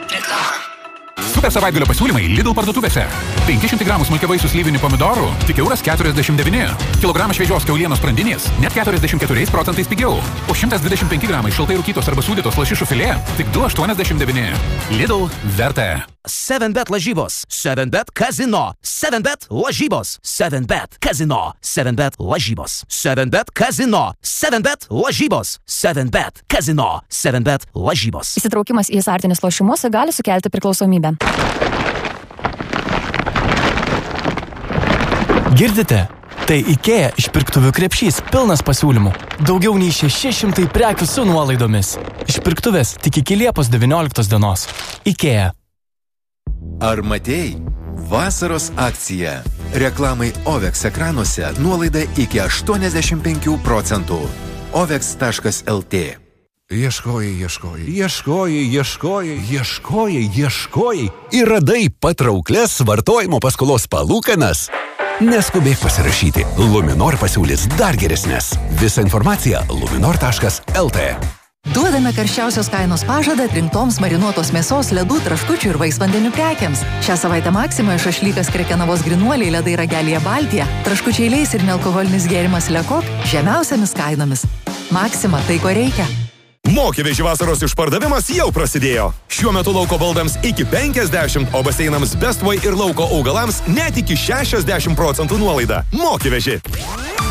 Super savaitgalio pasiūlymai Lidl parduotuvėse. 500 gramų smulkiavaisių slyvinių pomidorų tik €1,49. Kilogramas šviežios kiaulienos sprandinės net 44% pigiau. O 125 gramai šaltai rūkytos arba sūdytos lašišų filė tik €2,89. Lidl verta. 7bet lažybos, 7bet kazino, 7bet lažybos, 7bet kazino, 7bet lažybos, 7bet kazino, 7bet lažybos, 7bet kazino, 7bet lažybos. Įsitraukimas į azartinius lošimus gali sukelti priklausomybę. Girdite? Tai IKEA išpirktuvių krepšys pilnas pasiūlymų. Daugiau nei 600 prekių su nuolaidomis. Išpirktuvės tik iki Liepos 19 dienos. IKEA. Ar matei? Vasaros akcija. Reklamai OVEX ekranuose nuolaida iki 85%. OVEX.lt. Ieškojai ir radai patrauklias vartojimo paskolos palūkanas. Neskubėk pasirašyti. Luminor pasiūlys dar geresnės. Visa informacija luminor.lt. Duodame karščiausios kainos pažadą atrinktoms marinuotos mėsos, ledų, traškučių ir vaisvandenių prekiams. Šią savaitę Maksimoje šašlykas Krekenavos grinuoliai, ledai Ragelyje Baltija, traškučiai Leis ir nealkoholinis gėrimas Lekok žemiausiamis kainomis. Maksima, tai ko reikia. Mokyveži vasaros išpardavimas jau prasidėjo. Šiuo metu lauko baldams iki 50, o baseinams Bestvoj ir lauko augalams net iki 60% nuolaida. Mokyveži.